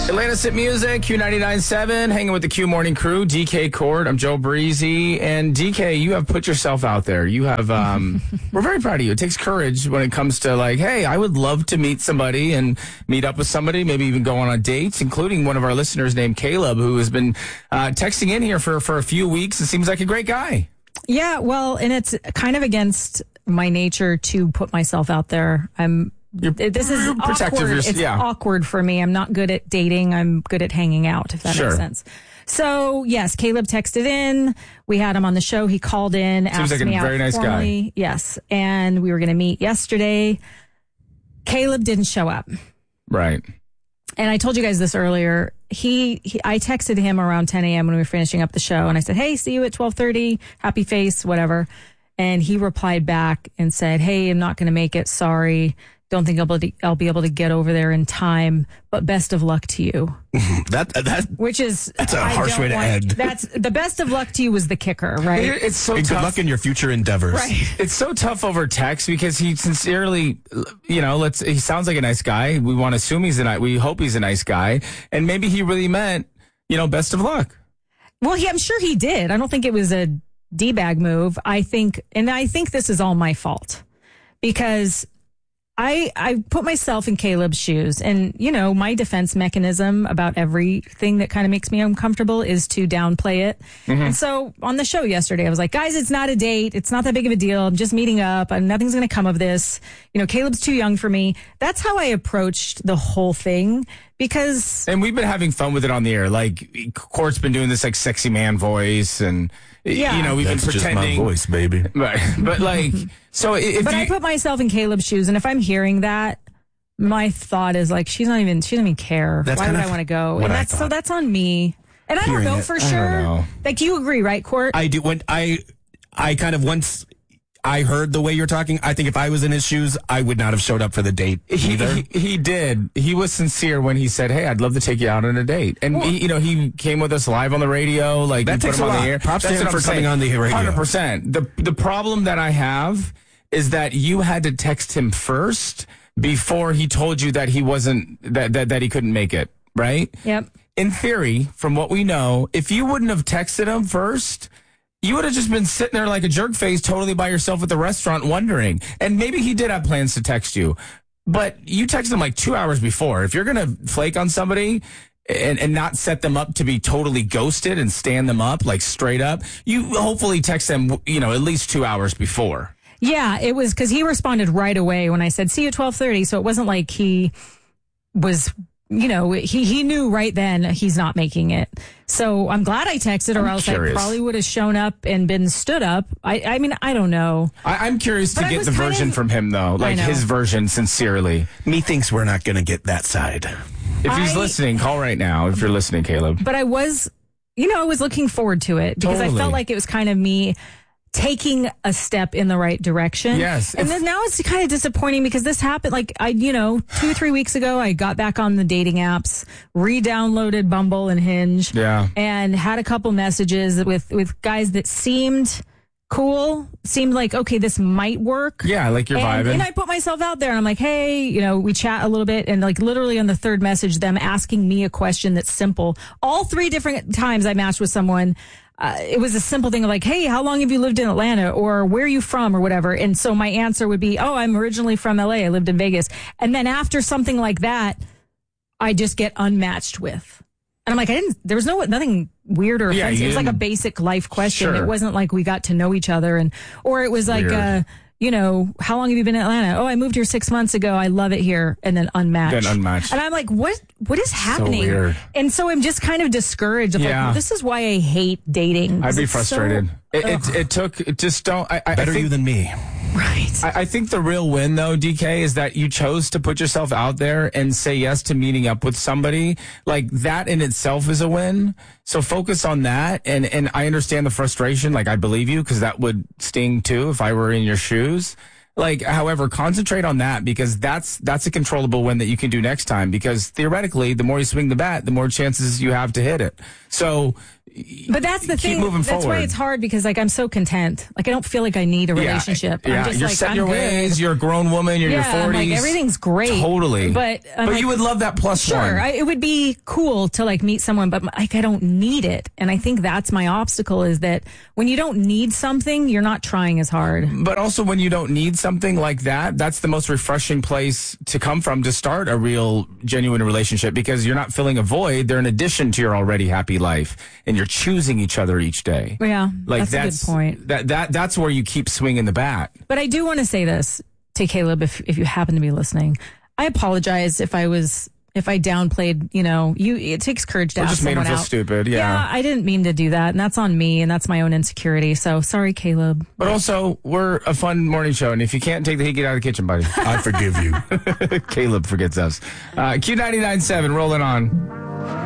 Atlantis Hit Music, Q99.7, hanging with the Q Morning Crew, DK Court. I'm Joe Breezy. And DK, you have put yourself out there. You have, we're very proud of you. It takes courage when it comes to like, hey, I would love to meet somebody and meet up with somebody, maybe even go on a date, including one of our listeners named Caleb, who has been texting in here for a few weeks. It seems like a great guy. Yeah, well, and it's kind of against my nature to put myself out there. This is awkward. It's awkward for me. I'm not good at dating. I'm good at hanging out, if that makes sense. So, yes, Caleb texted in. We had him on the show. He called in, asked me out. Seems like a very nice guy. Yes, and we were going to meet yesterday. Caleb didn't show up. Right. And I told you guys this earlier. I texted him around 10 a.m. when we were finishing up the show, and I said, hey, see you at 12:30, happy face, whatever. And he replied back and said, hey, I'm not going to make it, sorry. Don't think I'll be able to get over there in time, but best of luck to you. That's a harsh way to end. That's the best of luck to you was the kicker, right? It's so tough. Good luck in your future endeavors. Right. It's so tough over text because he sincerely, he sounds like a nice guy. We want to assume we hope he's a nice guy, and maybe he really meant, best of luck. Well, I'm sure he did. I don't think it was a D-bag move. I think this is all my fault because I put myself in Caleb's shoes, and, my defense mechanism about everything that kind of makes me uncomfortable is to downplay it. Mm-hmm. And so on the show yesterday, I was like, guys, it's not a date. It's not that big of a deal. I'm just meeting up and nothing's going to come of this. Caleb's too young for me. That's how I approached the whole thing because... And we've been having fun with it on the air. Like, Court's been doing this, like, sexy man voice and... Yeah. We've been pretending. Just my voice, baby. Right. But like, so if I put myself in Caleb's shoes, and if I'm hearing that, my thought is like, she doesn't even care. Why would I want to go? And that's on me. And I don't know for sure. Like, you agree, right, Court? I do. When I kind of once I heard the way you're talking, I think if I was in his shoes, I would not have showed up for the date either. He did. He was sincere when he said, hey, I'd love to take you out on a date. And, he came with us live on the radio. Like, that takes him a lot. On the air. Props to him for coming on the radio. 100%. The problem that I have is that you had to text him first before he told you that he wasn't, that he couldn't make it, right? Yep. In theory, from what we know, if you wouldn't have texted him first, you would have just been sitting there like a jerk face totally by yourself at the restaurant wondering. And maybe he did have plans to text you, but you texted him like 2 hours before. If you're going to flake on somebody and not set them up to be totally ghosted and stand them up like straight up, you hopefully text them, at least 2 hours before. Yeah, it was because he responded right away when I said, see you at 12:30. So it wasn't like he was... he knew right then he's not making it. So I'm glad I texted, or else I probably would have shown up and been stood up. I mean, I don't know. I'm curious to get the version from him, though. Like his version, sincerely. Methinks we're not going to get that side. If he's listening, call right now if you're listening, Caleb. But I was, I was looking forward to it because I felt like it was kind of me taking a step in the right direction. Yes. And then now it's kind of disappointing because this happened 2-3 weeks ago, I got back on the dating apps, re-downloaded Bumble and Hinge. Yeah. And had a couple messages with guys that seemed cool, seemed like, okay, this might work. Yeah, like you're vibing. And I put myself out there and I'm like, hey, we chat a little bit, and like literally on the third message, them asking me a question that's simple. All 3 different times I matched with someone, it was a simple thing of like, hey, how long have you lived in Atlanta, or where are you from, or whatever. And so my answer would be, oh, I'm originally from LA. I lived in Vegas. And then after something like that, I just get unmatched with. And I'm like, there was nothing weird or offensive. It was like a basic life question. Sure. It wasn't like we got to know each other, or it was like, how long have you been in Atlanta? Oh, I moved here 6 months ago. I love it here. And then unmatched. And I'm like, what is happening? So weird. And so I'm just kind of discouraged. Like, well, this is why I hate dating. I'd be frustrated. Better you than me. Right. I think the real win, though, DK, is that you chose to put yourself out there and say yes to meeting up with somebody. Like, that in itself is a win. So focus on that. And I understand the frustration. Like, I believe you, because that would sting, too, if I were in your shoes. Like, however, concentrate on that because that's a controllable win that you can do next time because theoretically, the more you swing the bat, the more chances you have to hit it. So, but that's the thing. Moving that's forward. why it's hard because like I'm so content. Like I don't feel like I need a relationship. Yeah, I'm just you're like set in I'm your good. ways. You're a grown woman. You're in your 40s. I'm like everything's great. Totally. But like, you would love that plus one. Sure, it would be cool to like meet someone, but like I don't need it. And I think that's my obstacle is that when you don't need something, you're not trying as hard. But also when you don't need something like that, that's the most refreshing place to come from to start a real, genuine relationship because you're not filling a void. They're an addition to your already happy life and you're choosing each other each day. Yeah, like that's a good point. That's where you keep swinging the bat. But I do want to say this to Caleb, if you happen to be listening. I apologize if I downplayed, it takes courage to ask just made him someone feel out. stupid. Yeah, I didn't mean to do that. And that's on me. And that's my own insecurity. So sorry, Caleb. But also, we're a fun morning show. And if you can't take the heat, get out of the kitchen, buddy. I forgive you. Caleb forgets us. Q99.7, rolling on.